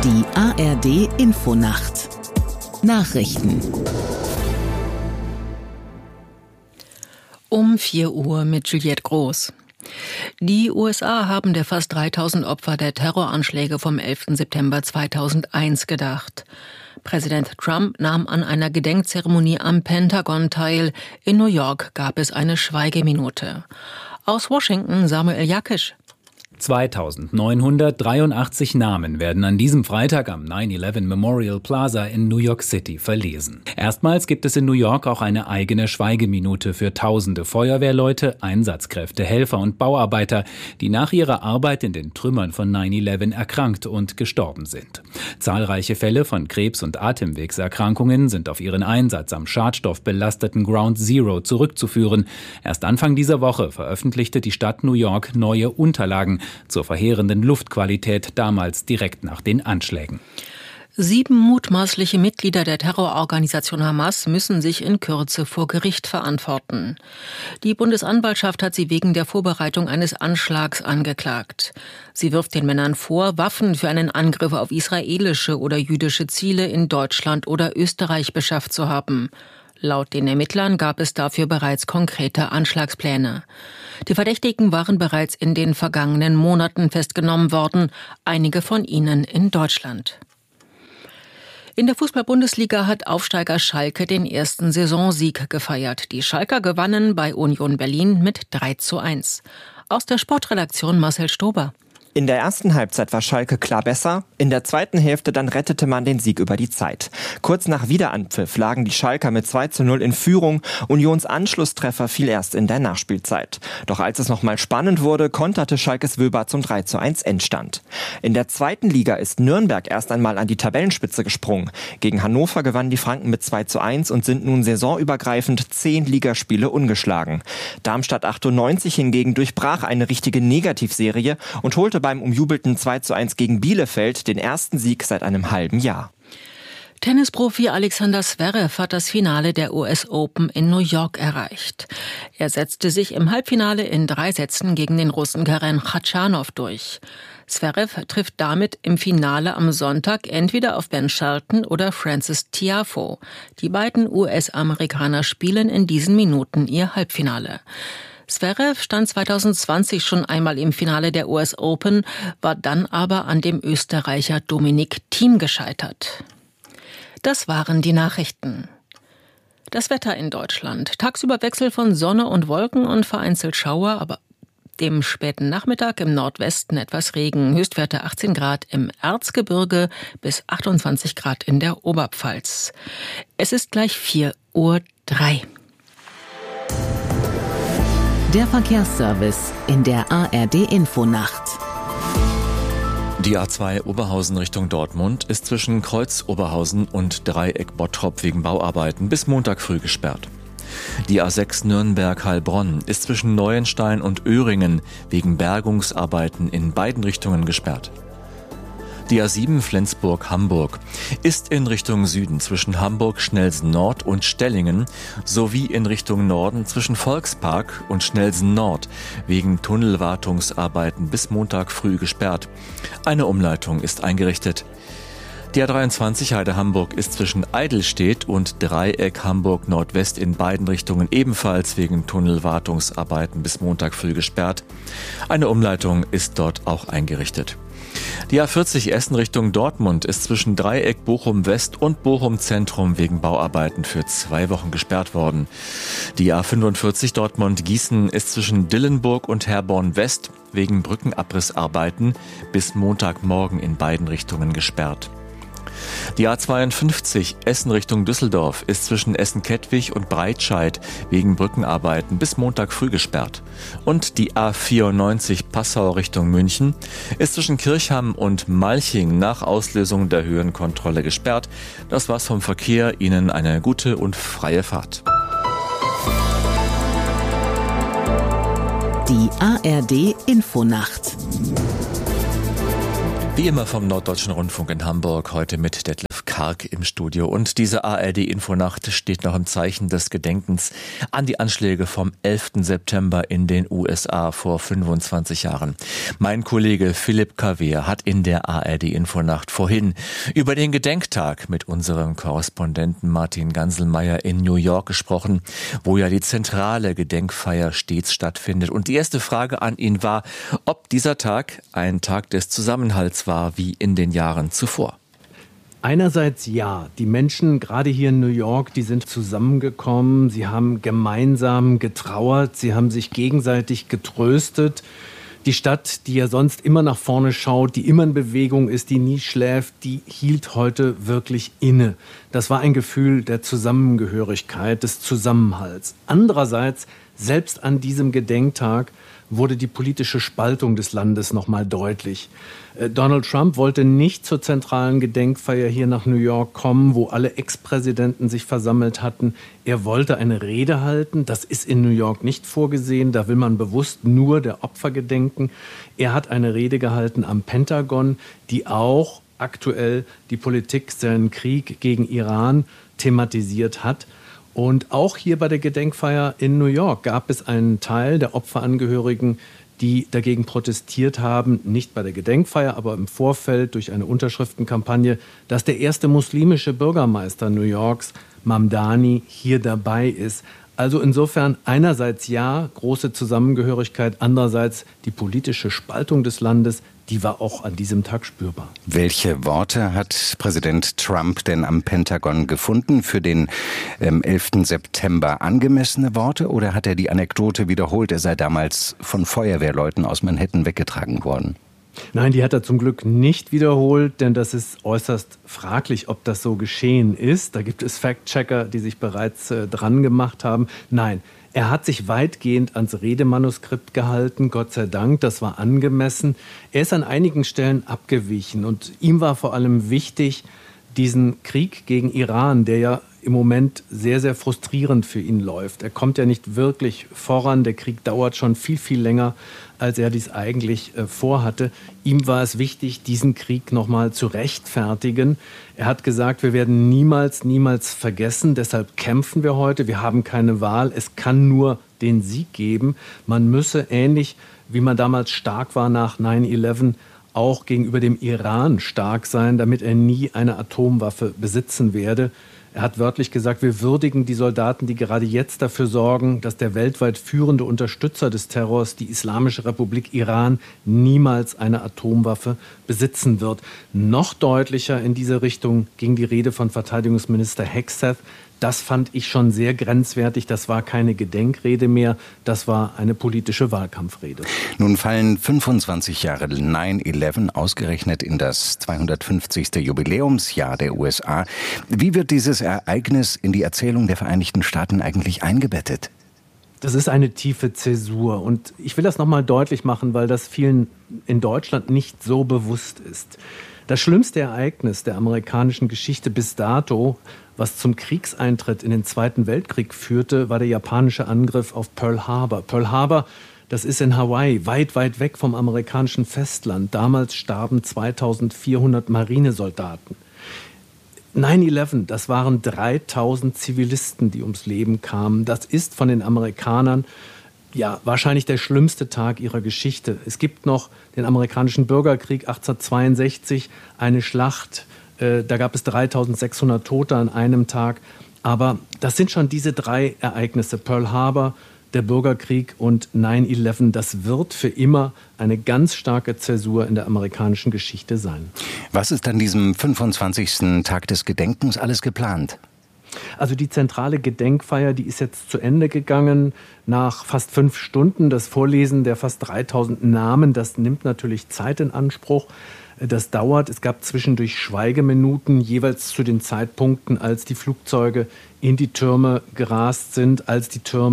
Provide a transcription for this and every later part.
Die ARD Infonacht Nachrichten Um 4 Uhr mit Juliette Groß. Die USA haben der fast 3000 Opfer der Terroranschläge vom 11. September 2001 gedacht. Präsident Trump nahm an einer Gedenkzeremonie am Pentagon teil. In New York gab es eine Schweigeminute. Aus Washington Samuel Jakisch. 2983 Namen werden an diesem Freitag am 9/11 Memorial Plaza in New York City verlesen. Erstmals gibt es in New York auch eine eigene Schweigeminute für tausende Feuerwehrleute, Einsatzkräfte, Helfer und Bauarbeiter, die nach ihrer Arbeit in den Trümmern von 9/11 erkrankt und gestorben sind. Zahlreiche Fälle von Krebs- und Atemwegserkrankungen sind auf ihren Einsatz am schadstoffbelasteten Ground Zero zurückzuführen. Erst Anfang dieser Woche veröffentlichte die Stadt New York neue Unterlagen zur verheerenden Luftqualität damals direkt nach den Anschlägen. 7 mutmaßliche Mitglieder der Terrororganisation Hamas müssen sich in Kürze vor Gericht verantworten. Die Bundesanwaltschaft hat sie wegen der Vorbereitung eines Anschlags angeklagt. Sie wirft den Männern vor, Waffen für einen Angriff auf israelische oder jüdische Ziele in Deutschland oder Österreich beschafft zu haben. Laut den Ermittlern gab es dafür bereits konkrete Anschlagspläne. Die Verdächtigen waren bereits in den vergangenen Monaten festgenommen worden, einige von ihnen in Deutschland. In der Fußball-Bundesliga hat Aufsteiger Schalke den ersten Saisonsieg gefeiert. Die Schalker gewannen bei Union Berlin mit 3:1. Aus der Sportredaktion Marcel Stober. In der ersten Halbzeit war Schalke klar besser, in der zweiten Hälfte dann rettete man den Sieg über die Zeit. Kurz nach Wiederanpfiff lagen die Schalker mit 2:0 in Führung, Unions Anschlusstreffer fiel erst in der Nachspielzeit. Doch als es nochmal spannend wurde, konterte Schalkes Wöber zum 3:1 Endstand. In der zweiten Liga ist Nürnberg erst einmal an die Tabellenspitze gesprungen. Gegen Hannover gewannen die Franken mit 2:1 und sind nun saisonübergreifend 10 Ligaspiele ungeschlagen. Darmstadt 98 hingegen durchbrach eine richtige Negativserie und holte beim umjubelten 2:1 gegen Bielefeld den ersten Sieg seit einem halben Jahr. Tennisprofi Alexander Zverev hat das Finale der US Open in New York erreicht. Er setzte sich im Halbfinale in 3 Sätzen gegen den Russen Karen Khachanov durch. Zverev trifft damit im Finale am Sonntag entweder auf Ben Shelton oder Frances Tiafoe. Die beiden US-Amerikaner spielen in diesen Minuten ihr Halbfinale. Zverev stand 2020 schon einmal im Finale der US Open, war dann aber an dem Österreicher Dominic Thiem gescheitert. Das waren die Nachrichten. Das Wetter in Deutschland. Tagsüber Wechsel von Sonne und Wolken und vereinzelt Schauer, aber dem späten Nachmittag im Nordwesten etwas Regen. Höchstwerte 18 Grad im Erzgebirge bis 28 Grad in der Oberpfalz. Es ist gleich 4:03 Uhr. Der Verkehrsservice in der ARD Infonacht. Die A2 Oberhausen Richtung Dortmund ist zwischen Kreuz Oberhausen und Dreieck Bottrop wegen Bauarbeiten bis Montag früh gesperrt. Die A6 Nürnberg-Heilbronn ist zwischen Neuenstein und Öhringen wegen Bergungsarbeiten in beiden Richtungen gesperrt. Die A7 Flensburg-Hamburg ist in Richtung Süden zwischen Hamburg-Schnelsen-Nord und Stellingen sowie in Richtung Norden zwischen Volkspark und Schnelsen-Nord wegen Tunnelwartungsarbeiten bis Montag früh gesperrt. Eine Umleitung ist eingerichtet. Die A23 Heide-Hamburg ist zwischen Eidelstedt und Dreieck Hamburg-Nordwest in beiden Richtungen ebenfalls wegen Tunnelwartungsarbeiten bis Montag früh gesperrt. Eine Umleitung ist dort auch eingerichtet. Die A40 Essen Richtung Dortmund ist zwischen Dreieck Bochum-West und Bochum-Zentrum wegen Bauarbeiten für 2 Wochen gesperrt worden. Die A45 Dortmund-Gießen ist zwischen Dillenburg und Herborn-West wegen Brückenabrissarbeiten bis Montagmorgen in beiden Richtungen gesperrt. Die A52 Essen Richtung Düsseldorf ist zwischen Essen-Kettwig und Breitscheid wegen Brückenarbeiten bis Montag früh gesperrt. Und die A94 Passau Richtung München ist zwischen Kirchham und Malching nach Auslösung der Höhenkontrolle gesperrt. Das war's vom Verkehr. Ihnen eine gute und freie Fahrt. Die ARD Infonacht Wie immer vom Norddeutschen Rundfunk in Hamburg, heute mit Detlef Karg im Studio. Und diese ARD-Infonacht steht noch im Zeichen des Gedenkens an die Anschläge vom 11. September in den USA vor 25 Jahren. Mein Kollege Philipp Kawehr hat in der ARD-Infonacht vorhin über den Gedenktag mit unserem Korrespondenten Martin Ganselmeier in New York gesprochen, wo ja die zentrale Gedenkfeier stets stattfindet. Und die erste Frage an ihn war, ob dieser Tag ein Tag des Zusammenhalts war, wie in den Jahren zuvor. Einerseits ja, die Menschen gerade hier in New York, die sind zusammengekommen, sie haben gemeinsam getrauert, sie haben sich gegenseitig getröstet. Die Stadt, die ja sonst immer nach vorne schaut, die immer in Bewegung ist, die nie schläft, die hielt heute wirklich inne. Das war ein Gefühl der Zusammengehörigkeit, des Zusammenhalts. Andererseits, selbst an diesem Gedenktag wurde die politische Spaltung des Landes noch mal deutlich. Donald Trump wollte nicht zur zentralen Gedenkfeier hier nach New York kommen, wo alle Ex-Präsidenten sich versammelt hatten. Er wollte eine Rede halten. Das ist in New York nicht vorgesehen. Da will man bewusst nur der Opfer gedenken. Er hat eine Rede gehalten am Pentagon, die auch aktuell die Politik, seinen Krieg gegen Iran thematisiert hat. Und auch hier bei der Gedenkfeier in New York gab es einen Teil der Opferangehörigen, die dagegen protestiert haben, nicht bei der Gedenkfeier, aber im Vorfeld durch eine Unterschriftenkampagne, dass der erste muslimische Bürgermeister New Yorks, Mamdani, hier dabei ist. Also insofern einerseits ja, große Zusammengehörigkeit, andererseits die politische Spaltung des Landes, die war auch an diesem Tag spürbar. Welche Worte hat Präsident Trump denn am Pentagon gefunden? Für den 11. September angemessene Worte oder hat er die Anekdote wiederholt, er sei damals von Feuerwehrleuten aus Manhattan weggetragen worden? Nein, die hat er zum Glück nicht wiederholt, denn das ist äußerst fraglich, ob das so geschehen ist. Da gibt es Fact-Checker, die sich bereits dran gemacht haben. Nein, er hat sich weitgehend ans Redemanuskript gehalten, Gott sei Dank, das war angemessen. Er ist an einigen Stellen abgewichen und ihm war vor allem wichtig, diesen Krieg gegen Iran, der ja im Moment sehr, sehr frustrierend für ihn läuft. Er kommt ja nicht wirklich voran, der Krieg dauert schon viel, viel länger, als er dies eigentlich vorhatte. Ihm war es wichtig, diesen Krieg nochmal zu rechtfertigen. Er hat gesagt, wir werden niemals, niemals vergessen, deshalb kämpfen wir heute, wir haben keine Wahl, es kann nur den Sieg geben. Man müsse, ähnlich wie man damals stark war nach 9/11, auch gegenüber dem Iran stark sein, damit er nie eine Atomwaffe besitzen werde. Er hat wörtlich gesagt, wir würdigen die Soldaten, die gerade jetzt dafür sorgen, dass der weltweit führende Unterstützer des Terrors, die Islamische Republik Iran, niemals eine Atomwaffe besitzen wird. Noch deutlicher in diese Richtung ging die Rede von Verteidigungsminister Hegseth. Das fand ich schon sehr grenzwertig. Das war keine Gedenkrede mehr, das war eine politische Wahlkampfrede. Nun fallen 25 Jahre 9/11 ausgerechnet in das 250. Jubiläumsjahr der USA. Wie wird dieses Ereignis in die Erzählung der Vereinigten Staaten eigentlich eingebettet? Das ist eine tiefe Zäsur und ich will das nochmal deutlich machen, weil das vielen in Deutschland nicht so bewusst ist. Das schlimmste Ereignis der amerikanischen Geschichte bis dato, was zum Kriegseintritt in den Zweiten Weltkrieg führte, war der japanische Angriff auf Pearl Harbor. Pearl Harbor, das ist in Hawaii, weit, weit weg vom amerikanischen Festland. Damals starben 2400 Marinesoldaten. 9/11, das waren 3000 Zivilisten, die ums Leben kamen. Das ist von den Amerikanern ja wahrscheinlich der schlimmste Tag ihrer Geschichte. Es gibt noch den amerikanischen Bürgerkrieg 1862, eine Schlacht. Da gab es 3600 Tote an einem Tag. Aber das sind schon diese drei Ereignisse, Pearl Harbor, der Bürgerkrieg und 9/11. Das wird für immer eine ganz starke Zäsur in der amerikanischen Geschichte sein. Was ist an diesem 25. Tag des Gedenkens alles geplant? Also die zentrale Gedenkfeier, die ist jetzt zu Ende gegangen nach fast 5 Stunden. Das Vorlesen der fast 3000 Namen, das nimmt natürlich Zeit in Anspruch. Das dauert. Es gab zwischendurch Schweigeminuten, jeweils zu den Zeitpunkten, als die Flugzeuge in die Türme gerast sind, als die Türme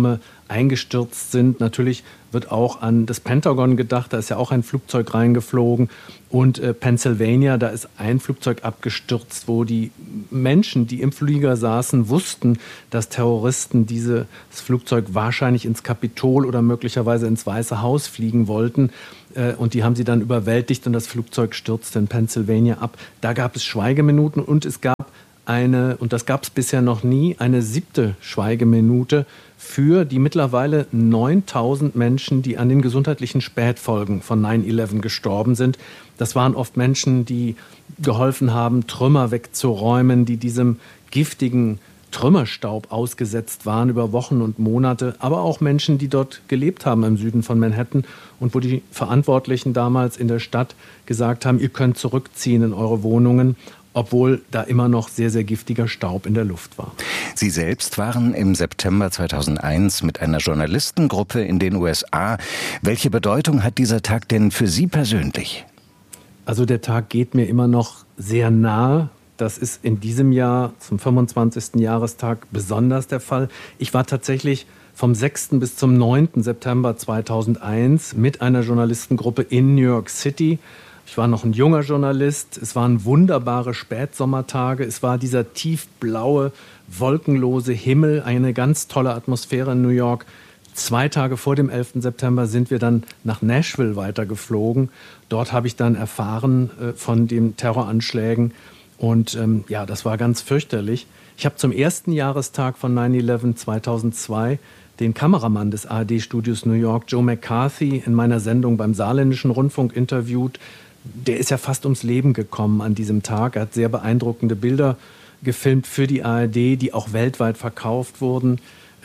eingestürzt sind. Natürlich wird auch an das Pentagon gedacht, da ist ja auch ein Flugzeug reingeflogen. Und Pennsylvania, da ist ein Flugzeug abgestürzt, wo die Menschen, die im Flieger saßen, wussten, dass Terroristen dieses Flugzeug wahrscheinlich ins Kapitol oder möglicherweise ins Weiße Haus fliegen wollten. Und die haben sie dann überwältigt und das Flugzeug stürzte in Pennsylvania ab. Da gab es Schweigeminuten und es gab und das gab es bisher noch nie, eine 7. Schweigeminute für die mittlerweile 9.000 Menschen, die an den gesundheitlichen Spätfolgen von 9/11 gestorben sind. Das waren oft Menschen, die geholfen haben, Trümmer wegzuräumen, die diesem giftigen Trümmerstaub ausgesetzt waren über Wochen und Monate, aber auch Menschen, die dort gelebt haben im Süden von Manhattan und wo die Verantwortlichen damals in der Stadt gesagt haben, ihr könnt zurückziehen in eure Wohnungen, obwohl da immer noch sehr, sehr giftiger Staub in der Luft war. Sie selbst waren im September 2001 mit einer Journalistengruppe in den USA. Welche Bedeutung hat dieser Tag denn für Sie persönlich? Also der Tag geht mir immer noch sehr nahe. Das ist in diesem Jahr zum 25. Jahrestag besonders der Fall. Ich war tatsächlich vom 6. bis zum 9. September 2001 mit einer Journalistengruppe in New York City. Ich war noch ein junger Journalist. Es waren wunderbare Spätsommertage. Es war dieser tiefblaue, wolkenlose Himmel, eine ganz tolle Atmosphäre in New York. 2 Tage vor dem 11. September sind wir dann nach Nashville weitergeflogen. Dort habe ich dann erfahren von den Terroranschlägen. Und das war ganz fürchterlich. Ich habe zum 1. Jahrestag von 9/11 2002 den Kameramann des ARD-Studios New York, Joe McCarthy, in meiner Sendung beim Saarländischen Rundfunk interviewt. Der ist ja fast ums Leben gekommen an diesem Tag. Er hat sehr beeindruckende Bilder gefilmt für die ARD, die auch weltweit verkauft wurden.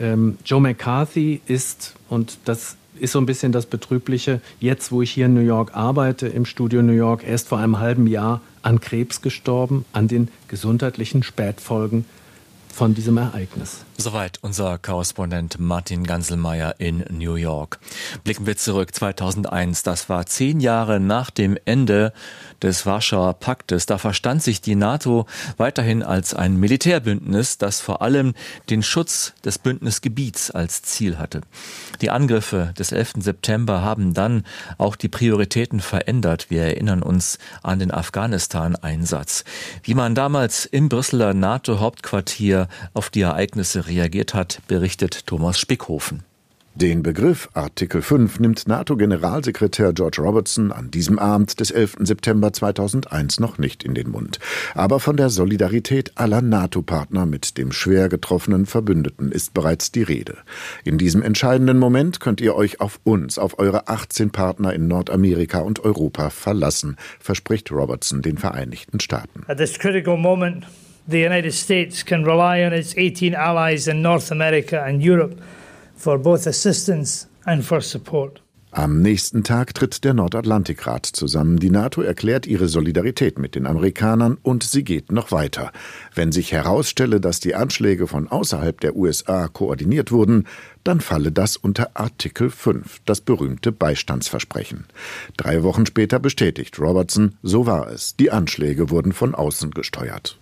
Joe McCarthy ist, und das ist so ein bisschen das Betrübliche, jetzt, wo ich hier in New York arbeite, im Studio New York, er ist vor einem halben Jahr an Krebs gestorben, an den gesundheitlichen Spätfolgen von diesem Ereignis. Soweit unser Korrespondent Martin Ganselmeier in New York. Blicken wir zurück, 2001, das war 10 Jahre nach dem Ende des Warschauer Paktes. Da verstand sich die NATO weiterhin als ein Militärbündnis, das vor allem den Schutz des Bündnisgebiets als Ziel hatte. Die Angriffe des 11. September haben dann auch die Prioritäten verändert. Wir erinnern uns an den Afghanistan-Einsatz. Wie man damals im Brüsseler NATO-Hauptquartier auf die Ereignisse reagiert hat, berichtet Thomas Spickhofen. Den Begriff Artikel 5 nimmt NATO-Generalsekretär George Robertson an diesem Abend des 11. September 2001 noch nicht in den Mund. Aber von der Solidarität aller NATO-Partner mit dem schwer getroffenen Verbündeten ist bereits die Rede. In diesem entscheidenden Moment könnt ihr euch auf uns, auf eure 18 Partner in Nordamerika und Europa verlassen, verspricht Robertson den Vereinigten Staaten. At this critical moment, the United States can rely on its 18 allies in North America and Europe for both assistance and for support. Am nächsten Tag tritt der Nordatlantikrat zusammen. Die NATO erklärt ihre Solidarität mit den Amerikanern und sie geht noch weiter. Wenn sich herausstelle, dass die Anschläge von außerhalb der USA koordiniert wurden, dann falle das unter Artikel 5, das berühmte Beistandsversprechen. 3 Wochen später bestätigt Robertson, so war es. Die Anschläge wurden von außen gesteuert.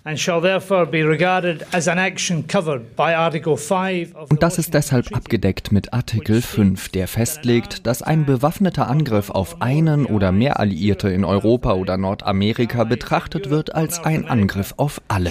Und das ist deshalb abgedeckt mit Artikel 5, der festlegt, dass ein bewaffneter Angriff auf einen oder mehr Alliierte in Europa oder Nordamerika betrachtet wird als ein Angriff auf alle.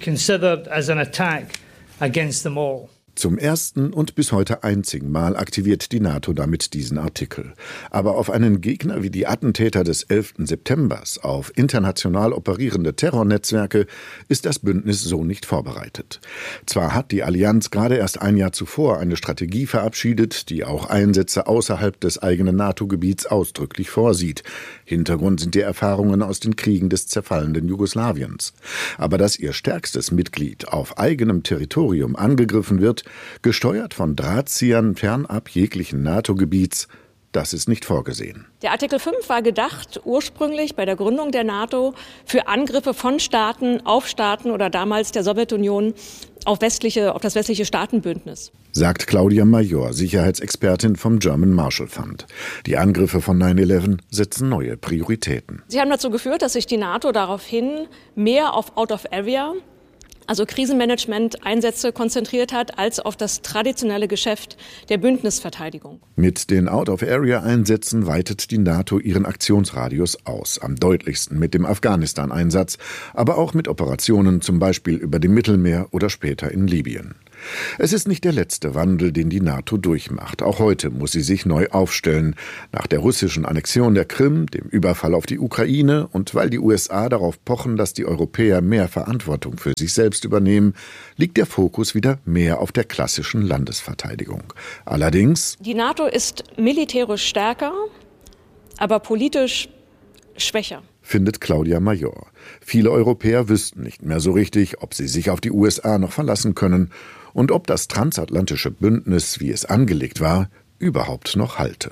Zum ersten und bis heute einzigen Mal aktiviert die NATO damit diesen Artikel. Aber auf einen Gegner wie die Attentäter des 11. Septembers, auf international operierende Terrornetzwerke, ist das Bündnis so nicht vorbereitet. Zwar hat die Allianz gerade erst ein Jahr zuvor eine Strategie verabschiedet, die auch Einsätze außerhalb des eigenen NATO-Gebiets ausdrücklich vorsieht. Hintergrund sind die Erfahrungen aus den Kriegen des zerfallenden Jugoslawiens. Aber dass ihr stärkstes Mitglied auf eigenem Territorium angegriffen wird, gesteuert von Drahtziehern fernab jeglichen NATO-Gebiets, das ist nicht vorgesehen. Der Artikel 5 war gedacht ursprünglich bei der Gründung der NATO für Angriffe von Staaten auf Staaten oder damals der Sowjetunion auf das westliche Staatenbündnis. Sagt Claudia Major, Sicherheitsexpertin vom German Marshall Fund. Die Angriffe von 9/11 setzen neue Prioritäten. Sie haben dazu geführt, dass sich die NATO daraufhin mehr auf Out of Area, also Krisenmanagement-Einsätze konzentriert hat, als auf das traditionelle Geschäft der Bündnisverteidigung. Mit den Out-of-Area-Einsätzen weitet die NATO ihren Aktionsradius aus, am deutlichsten mit dem Afghanistan-Einsatz, aber auch mit Operationen zum Beispiel über dem Mittelmeer oder später in Libyen. Es ist nicht der letzte Wandel, den die NATO durchmacht. Auch heute muss sie sich neu aufstellen. Nach der russischen Annexion der Krim, dem Überfall auf die Ukraine und weil die USA darauf pochen, dass die Europäer mehr Verantwortung für sich selbst übernehmen, liegt der Fokus wieder mehr auf der klassischen Landesverteidigung. Allerdings: Die NATO ist militärisch stärker, aber politisch schwächer, findet Claudia Major. Viele Europäer wüssten nicht mehr so richtig, ob sie sich auf die USA noch verlassen können und ob das transatlantische Bündnis, wie es angelegt war, überhaupt noch halte.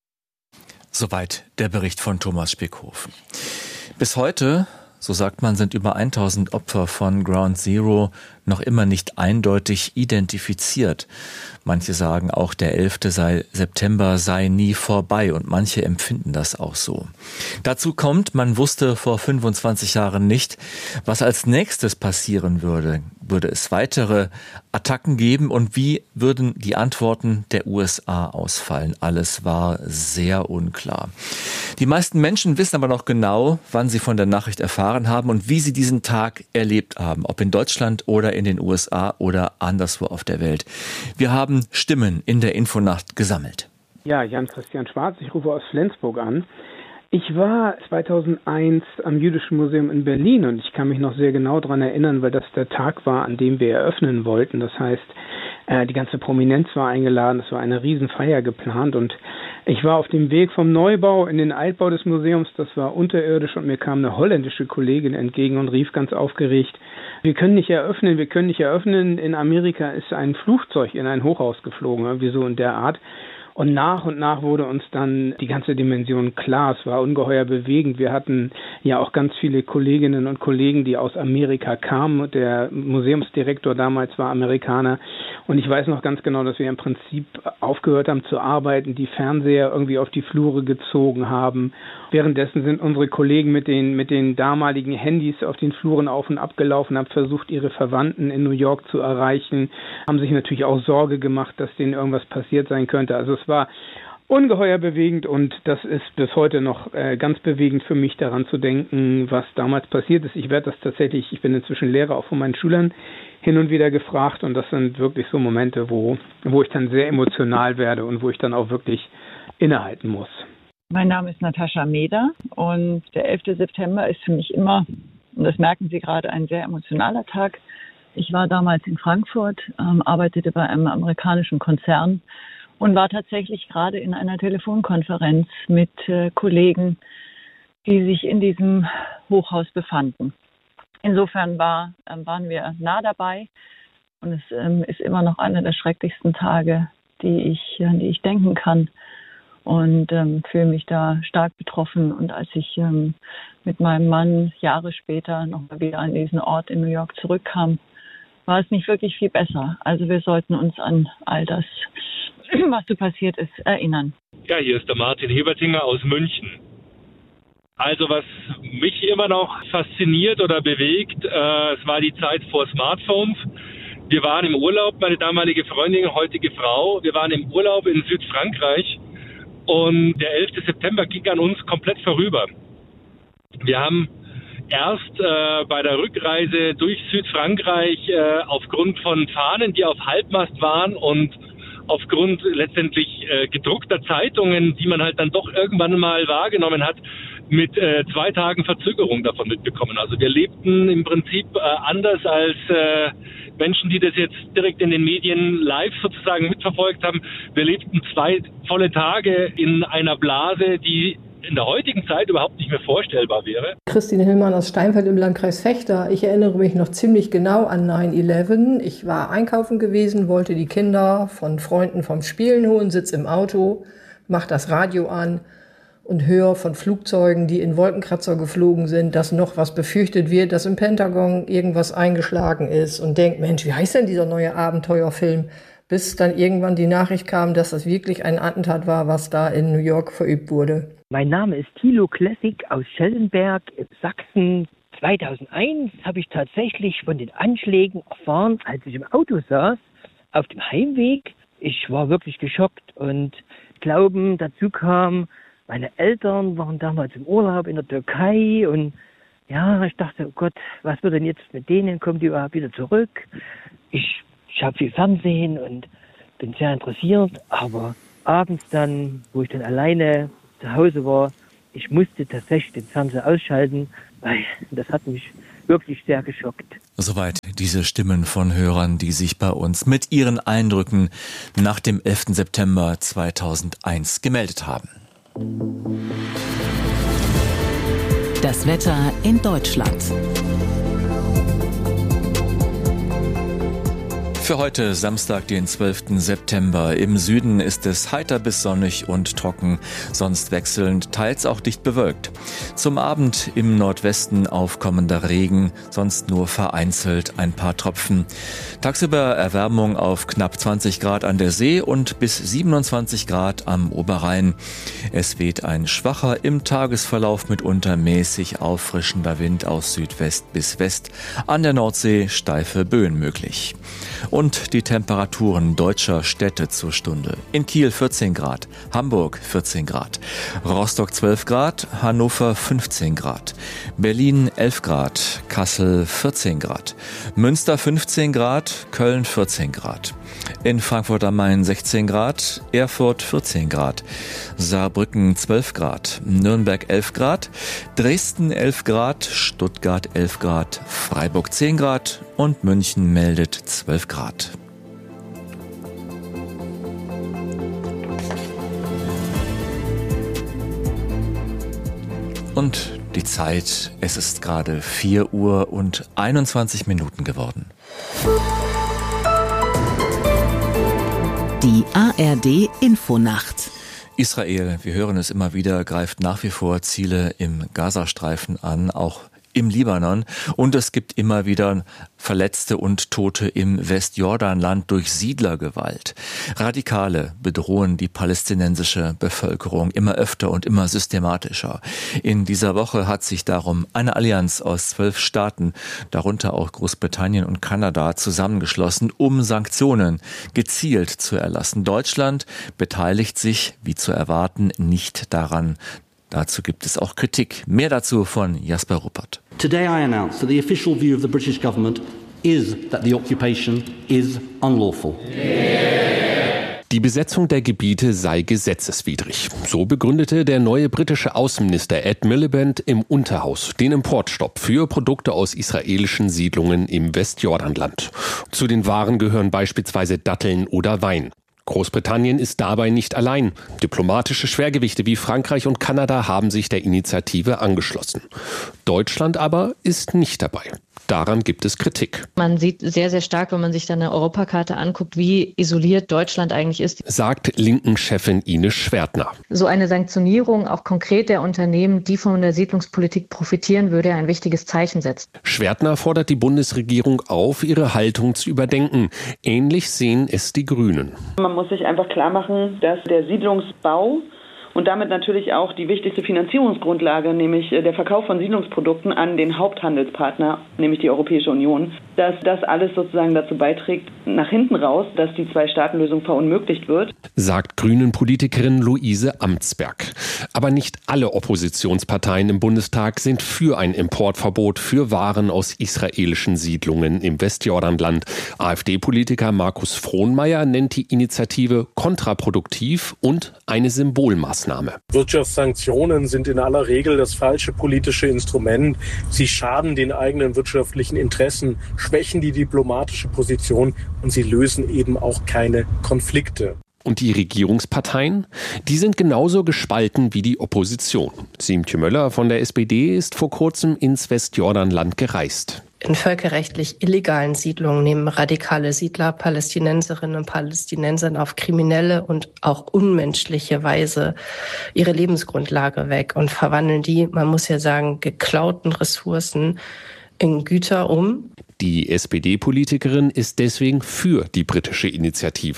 Soweit der Bericht von Thomas Speckhofen. Bis heute, so sagt man, sind über 1000 Opfer von Ground Zero noch immer nicht eindeutig identifiziert. Manche sagen auch, der 11. September sei nie vorbei und manche empfinden das auch so. Dazu kommt, man wusste vor 25 Jahren nicht, was als nächstes passieren würde. Würde es weitere Attacken geben und wie würden die Antworten der USA ausfallen? Alles war sehr unklar. Die meisten Menschen wissen aber noch genau, wann sie von der Nachricht erfahren haben und wie sie diesen Tag erlebt haben, ob in Deutschland oder in den USA oder anderswo auf der Welt. Wir haben Stimmen in der Infonacht gesammelt. Ja, Jan-Christian Schwarz, ich rufe aus Flensburg an. Ich war 2001 am Jüdischen Museum in Berlin und ich kann mich noch sehr genau daran erinnern, weil das der Tag war, an dem wir eröffnen wollten. Das heißt, die ganze Prominenz war eingeladen, es war eine Riesenfeier geplant und ich war auf dem Weg vom Neubau in den Altbau des Museums, das war unterirdisch und mir kam eine holländische Kollegin entgegen und rief ganz aufgeregt: Wir können nicht eröffnen, in Amerika ist ein Flugzeug in ein Hochhaus geflogen, irgendwie so in der Art. Und nach wurde uns dann die ganze Dimension klar. Es war ungeheuer bewegend. Wir hatten ja auch ganz viele Kolleginnen und Kollegen, die aus Amerika kamen. Der Museumsdirektor damals war Amerikaner. Und ich weiß noch ganz genau, dass wir im Prinzip aufgehört haben zu arbeiten, die Fernseher irgendwie auf die Flure gezogen haben. Währenddessen sind unsere Kollegen mit den damaligen Handys auf den Fluren auf und ab gelaufen, haben versucht, ihre Verwandten in New York zu erreichen, haben sich natürlich auch Sorge gemacht, dass denen irgendwas passiert sein könnte. Also es war ungeheuer bewegend und das ist bis heute noch ganz bewegend für mich, daran zu denken, was damals passiert ist. Ich bin inzwischen Lehrer auch von meinen Schülern hin und wieder gefragt und das sind wirklich so Momente, wo ich dann sehr emotional werde und wo ich dann auch wirklich innehalten muss. Mein Name ist Natascha Meder und der 11. September ist für mich immer, und das merken Sie gerade, ein sehr emotionaler Tag. Ich war damals in Frankfurt, arbeitete bei einem amerikanischen Konzern und war tatsächlich gerade in einer Telefonkonferenz mit Kollegen, die sich in diesem Hochhaus befanden. Insofern waren wir nah dabei und es ist immer noch einer der schrecklichsten Tage, an die ich denken kann. Und fühle mich da stark betroffen. Und als ich mit meinem Mann Jahre später nochmal wieder an diesen Ort in New York zurückkam, war es nicht wirklich viel besser. Also wir sollten uns an all das, was so passiert ist, erinnern. Ja, hier ist der Martin Hebertinger aus München. Also was mich immer noch fasziniert oder bewegt, es war die Zeit vor Smartphones. Wir waren im Urlaub, meine damalige Freundin, heutige Frau, wir waren im Urlaub in Südfrankreich. Und der 11. September ging an uns komplett vorüber. Wir haben erst bei der Rückreise durch Südfrankreich aufgrund von Fahnen, die auf Halbmast waren und aufgrund letztendlich gedruckter Zeitungen, die man halt dann doch irgendwann mal wahrgenommen hat, mit 2 Tagen Verzögerung davon mitbekommen. Also wir lebten im Prinzip anders als Menschen, die das jetzt direkt in den Medien live sozusagen mitverfolgt haben. Wir lebten 2 volle Tage in einer Blase, die in der heutigen Zeit überhaupt nicht mehr vorstellbar wäre. Christine Hillmann aus Steinfeld im Landkreis Vechta. Ich erinnere mich noch ziemlich genau an 9/11. Ich war einkaufen gewesen, wollte die Kinder von Freunden vom Spielen holen, sitze im Auto, mach das Radio an und höre von Flugzeugen, die in Wolkenkratzer geflogen sind, dass noch was befürchtet wird, dass im Pentagon irgendwas eingeschlagen ist und denke, Mensch, wie heißt denn dieser neue Abenteuerfilm? Bis dann irgendwann die Nachricht kam, dass das wirklich ein Attentat war, was da in New York verübt wurde. Mein Name ist Thilo Klessig aus Schellenberg, Sachsen, 2001 habe ich tatsächlich von den Anschlägen erfahren, als ich im Auto saß, auf dem Heimweg. Ich war wirklich geschockt und Glauben, dazu kam, meine Eltern waren damals im Urlaub in der Türkei und ja, ich dachte, oh Gott, was wird denn jetzt mit denen? Kommen die überhaupt wieder zurück? Ich habe viel Fernsehen und bin sehr interessiert, aber abends dann, wo ich dann alleine zu Hause war, ich musste tatsächlich den Fernseher ausschalten, weil das hat mich wirklich sehr geschockt. Soweit diese Stimmen von Hörern, die sich bei uns mit ihren Eindrücken nach dem 11. September 2001 gemeldet haben. Das Wetter in Deutschland. Für heute Samstag, den 12. September. Im Süden ist es heiter bis sonnig und trocken, sonst wechselnd, teils auch dicht bewölkt. Zum Abend im Nordwesten aufkommender Regen, sonst nur vereinzelt ein paar Tropfen. Tagsüber Erwärmung auf knapp 20 Grad an der See und bis 27 Grad am Oberrhein. Es weht ein schwacher, im Tagesverlauf mitunter mäßig auffrischender Wind aus Südwest bis West. An der Nordsee steife Böen möglich. Und die Temperaturen deutscher Städte zur Stunde. In Kiel 14 Grad, Hamburg 14 Grad, Rostock 12 Grad, Hannover 15 Grad, Berlin 11 Grad, Kassel 14 Grad, Münster 15 Grad, Köln 14 Grad. In Frankfurt am Main 16 Grad, Erfurt 14 Grad, Saarbrücken 12 Grad, Nürnberg 11 Grad, Dresden 11 Grad, Stuttgart 11 Grad, Freiburg 10 Grad und München meldet 12 Grad. Und die Zeit, es ist gerade 4 Uhr und 21 Minuten geworden. Die ARD Infonacht. Israel, wir hören es immer wieder, greift nach wie vor Ziele im Gazastreifen an, auch im Libanon. Und es gibt immer wieder Verletzte und Tote im Westjordanland durch Siedlergewalt. Radikale bedrohen die palästinensische Bevölkerung immer öfter und immer systematischer. In dieser Woche hat sich darum eine Allianz aus 12 Staaten, darunter auch Großbritannien und Kanada, zusammengeschlossen, um Sanktionen gezielt zu erlassen. Deutschland beteiligt sich, wie zu erwarten, nicht daran. Dazu gibt es auch Kritik. Mehr dazu von Jasper Ruppert. Today I announce that the official view of the British government is that the occupation is unlawful. Die Besetzung der Gebiete sei gesetzeswidrig. So begründete der neue britische Außenminister Ed Miliband im Unterhaus den Importstopp für Produkte aus israelischen Siedlungen im Westjordanland. Zu den Waren gehören beispielsweise Datteln oder Wein. Großbritannien ist dabei nicht allein. Diplomatische Schwergewichte wie Frankreich und Kanada haben sich der Initiative angeschlossen. Deutschland aber ist nicht dabei. Daran gibt es Kritik. Man sieht sehr, sehr stark, wenn man sich dann eine Europakarte anguckt, wie isoliert Deutschland eigentlich ist. Sagt Linken-Chefin Ines Schwertner. So eine Sanktionierung auch konkret der Unternehmen, die von der Siedlungspolitik profitieren, würde ein wichtiges Zeichen setzen. Schwertner fordert die Bundesregierung auf, ihre Haltung zu überdenken. Ähnlich sehen es die Grünen. Man muss sich einfach klar machen, dass der Siedlungsbau und damit natürlich auch die wichtigste Finanzierungsgrundlage, nämlich der Verkauf von Siedlungsprodukten an den Haupthandelspartner, nämlich die Europäische Union, dass das alles sozusagen dazu beiträgt, nach hinten raus, dass die Zwei-Staaten-Lösung verunmöglicht wird. Sagt Grünen-Politikerin Luise Amtsberg. Aber nicht alle Oppositionsparteien im Bundestag sind für ein Importverbot für Waren aus israelischen Siedlungen im Westjordanland. AfD-Politiker Markus Frohnmeier nennt die Initiative kontraproduktiv und eine Symbolmaßnahme. Wirtschaftssanktionen sind in aller Regel das falsche politische Instrument. Sie schaden den eigenen wirtschaftlichen Interessen, schwächen die diplomatische Position und sie lösen eben auch keine Konflikte. Und die Regierungsparteien? Die sind genauso gespalten wie die Opposition. Siemtje Möller von der SPD ist vor kurzem ins Westjordanland gereist. In völkerrechtlich illegalen Siedlungen nehmen radikale Siedler Palästinenserinnen und Palästinensern auf kriminelle und auch unmenschliche Weise ihre Lebensgrundlage weg und verwandeln die, man muss ja sagen, geklauten Ressourcen in Güter um. Die SPD-Politikerin ist deswegen für die britische Initiative.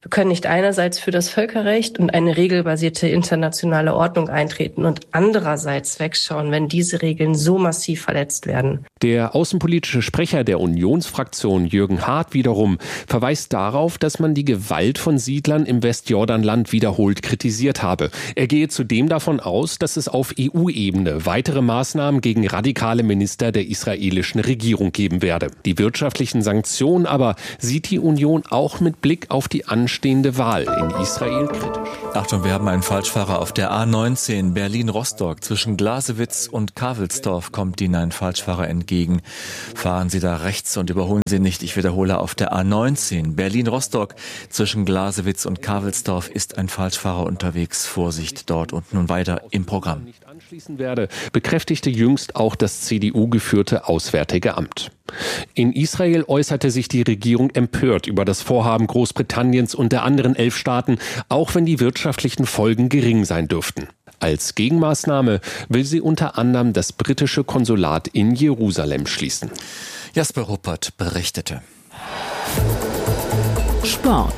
Wir können nicht einerseits für das Völkerrecht und eine regelbasierte internationale Ordnung eintreten und andererseits wegschauen, wenn diese Regeln so massiv verletzt werden. Der außenpolitische Sprecher der Unionsfraktion Jürgen Hart wiederum verweist darauf, dass man die Gewalt von Siedlern im Westjordanland wiederholt kritisiert habe. Er gehe zudem davon aus, dass es auf EU-Ebene weitere Maßnahmen gegen radikale Minister der israelischen Regierung geben werde. Die wirtschaftlichen Sanktionen aber sieht die Union auch mit Blick auf die anstehende Wahl in Israel kritisch. Achtung, wir haben einen Falschfahrer auf der A19 Berlin-Rostock. Zwischen Glasewitz und Kavelsdorf kommt Ihnen ein Falschfahrer entgegen. Fahren Sie da rechts und überholen Sie nicht. Ich wiederhole, auf der A19 Berlin-Rostock zwischen Glasewitz und Kavelsdorf ist ein Falschfahrer unterwegs. Vorsicht dort und nun weiter im Programm. Anschließen werde, bekräftigte jüngst auch das CDU-geführte Auswärtige Amt. In Israel äußerte sich die Regierung empört über das Vorhaben Großbritanniens und der anderen 11 Staaten, auch wenn die wirtschaftlichen Folgen gering sein dürften. Als Gegenmaßnahme will sie unter anderem das britische Konsulat in Jerusalem schließen. Jasper Ruppert berichtete. Sport.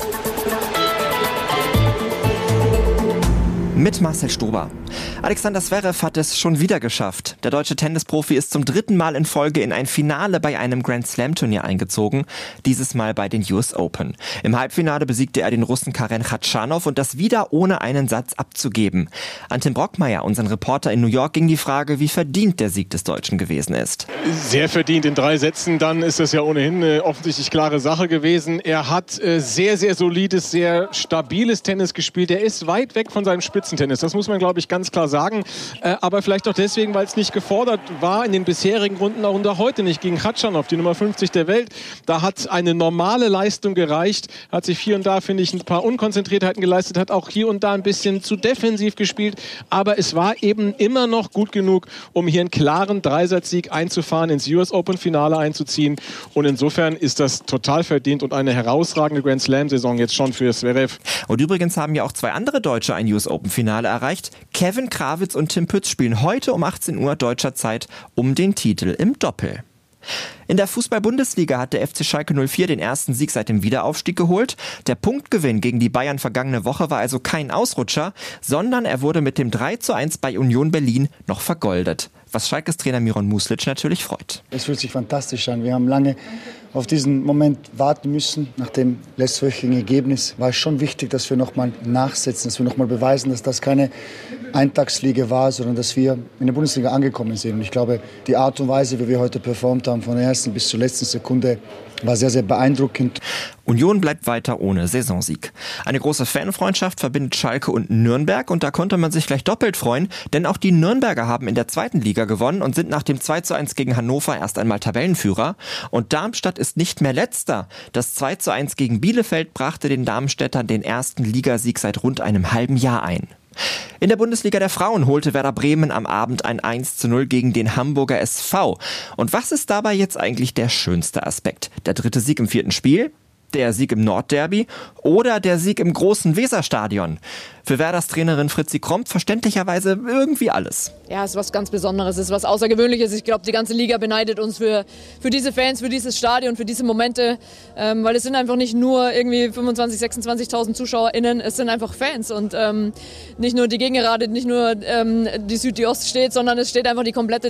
Mit Marcel Stober. Alexander Zverev hat es schon wieder geschafft. Der deutsche Tennisprofi ist zum 3. Mal in Folge in ein Finale bei einem Grand-Slam-Turnier eingezogen, dieses Mal bei den US Open. Im Halbfinale besiegte er den Russen Karen Khachanov und das wieder ohne einen Satz abzugeben. An Tim Brockmeier, unseren Reporter in New York, ging die Frage, wie verdient der Sieg des Deutschen gewesen ist. Sehr verdient in 3 Sätzen, dann ist das ja ohnehin eine offensichtlich klare Sache gewesen. Er hat sehr, sehr solides, sehr stabiles Tennis gespielt. Er ist weit weg von seinem Spitzentennis, das muss man, glaube ich, ganz klar sagen. Aber vielleicht auch deswegen, weil es nicht gefordert war in den bisherigen Runden und auch heute nicht gegen Khachanov, die Nummer 50 der Welt. Da hat eine normale Leistung gereicht, hat sich hier und da, finde ich, ein paar Unkonzentriertheiten geleistet, hat auch hier und da ein bisschen zu defensiv gespielt. Aber es war eben immer noch gut genug, um hier einen klaren 3-Satz-Sieg einzufahren, ins US Open-Finale einzuziehen. Und insofern ist das total verdient und eine herausragende Grand-Slam-Saison jetzt schon für Zverev. Und übrigens haben ja auch 2 andere Deutsche ein US Open-Finale erreicht. Kevin Krawitz und Tim Pütz spielen heute um 18 Uhr deutscher Zeit um den Titel im Doppel. In der Fußball-Bundesliga hat der FC Schalke 04 den ersten Sieg seit dem Wiederaufstieg geholt. Der Punktgewinn gegen die Bayern vergangene Woche war also kein Ausrutscher, sondern er wurde mit dem 3:1 bei Union Berlin noch vergoldet. Was Schalkes Trainer Miron Muslic natürlich freut. Es fühlt sich fantastisch an. Wir haben lange auf diesen Moment warten müssen. Nach dem letztwöchigen Ergebnis war es schon wichtig, dass wir nochmal nachsetzen, dass wir nochmal beweisen, dass das keine Eintagsfliege war, sondern dass wir in der Bundesliga angekommen sind. Und ich glaube, die Art und Weise, wie wir heute performt haben, von der ersten bis zur letzten Sekunde, war sehr, sehr beeindruckend. Union bleibt weiter ohne Saisonsieg. Eine große Fanfreundschaft verbindet Schalke und Nürnberg und da konnte man sich gleich doppelt freuen, denn auch die Nürnberger haben in der 2. Liga gewonnen und sind nach dem 2:1 gegen Hannover erst einmal Tabellenführer. Und Darmstadt ist nicht mehr Letzter. Das 2:1 gegen Bielefeld brachte den Darmstädtern den ersten Ligasieg seit rund einem halben Jahr ein. In der Bundesliga der Frauen holte Werder Bremen am Abend ein 1:0 gegen den Hamburger SV. Und was ist dabei jetzt eigentlich der schönste Aspekt? Der 3. Sieg im 4. Spiel? Der Sieg im Nordderby oder der Sieg im großen Weserstadion? Für Werders Trainerin Fritzi Kromp verständlicherweise irgendwie alles. Ja, es ist was ganz Besonderes, es ist was Außergewöhnliches. Ich glaube, die ganze Liga beneidet uns für diese Fans, für dieses Stadion, für diese Momente. Weil es sind einfach nicht nur irgendwie 25.000, 26.000 ZuschauerInnen, es sind einfach Fans. Und nicht nur die Gegengerade, nicht nur die Süd, die Ost steht, sondern es steht einfach die komplette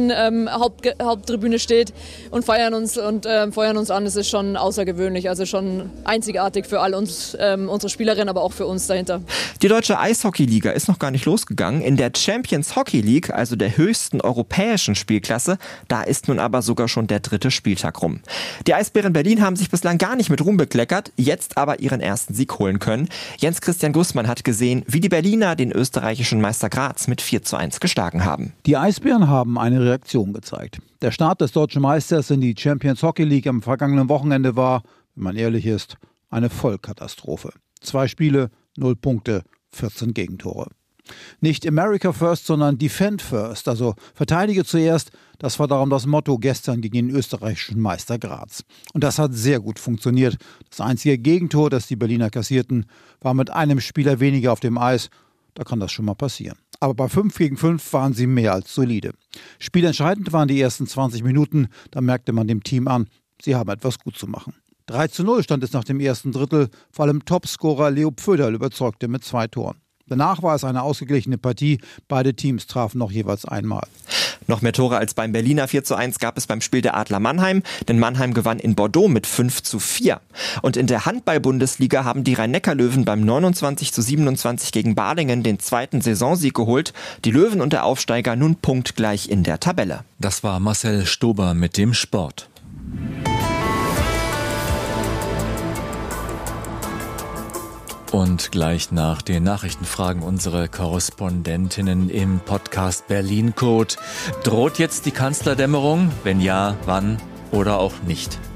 Haupttribüne steht und feiern uns an. Es ist schon außergewöhnlich, also schon einzigartig für all uns, unsere Spielerinnen, aber auch für uns dahinter. Die deutsche Eishockey-Liga ist noch gar nicht losgegangen. In der Champions Hockey League, also der höchsten europäischen Spielklasse, da ist nun aber sogar schon der 3. Spieltag rum. Die Eisbären Berlin haben sich bislang gar nicht mit Ruhm bekleckert, jetzt aber ihren ersten Sieg holen können. Jens Christian Gussmann hat gesehen, wie die Berliner den österreichischen Meister Graz mit 4:1 geschlagen haben. Die Eisbären haben eine Reaktion gezeigt. Der Start des deutschen Meisters in die Champions Hockey League am vergangenen Wochenende war, wenn man ehrlich ist, eine Vollkatastrophe. 2 Spiele, 0 Punkte, 14 Gegentore. Nicht America First, sondern Defend First, also verteidige zuerst, das war darum das Motto gestern gegen den österreichischen Meister Graz. Und das hat sehr gut funktioniert. Das einzige Gegentor, das die Berliner kassierten, war mit einem Spieler weniger auf dem Eis. Da kann das schon mal passieren. Aber bei 5-5 waren sie mehr als solide. Spielentscheidend waren die ersten 20 Minuten, da merkte man dem Team an, sie haben etwas gut zu machen. 3:0 stand es nach dem ersten Drittel. Vor allem Topscorer Leo Pföderl überzeugte mit 2 Toren. Danach war es eine ausgeglichene Partie. Beide Teams trafen noch jeweils einmal. Noch mehr Tore als beim Berliner 4:1 gab es beim Spiel der Adler Mannheim, denn Mannheim gewann in Bordeaux mit 5:4. Und in der Handball-Bundesliga haben die Rhein-Neckar-Löwen beim 29:27 gegen Balingen den 2. Saisonsieg geholt. Die Löwen und der Aufsteiger nun punktgleich in der Tabelle. Das war Marcel Stober mit dem Sport. Und gleich nach den Nachrichten fragen unsere Korrespondentinnen im Podcast Berlin Code: Droht jetzt die Kanzlerdämmerung? Wenn ja, wann oder auch nicht?